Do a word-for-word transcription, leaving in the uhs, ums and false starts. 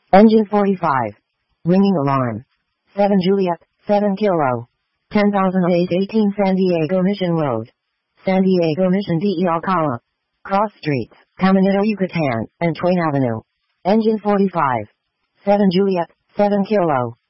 Engine forty-five. Ringing alarm. seven Juliet, seven Kilo. ten thousand eight eighteen San Diego Mission Road. San Diego Mission de Alcala. Cross Streets, Caminito Yucatan, and Twain Avenue. Engine forty-five. seven Juliet, seven Kilo.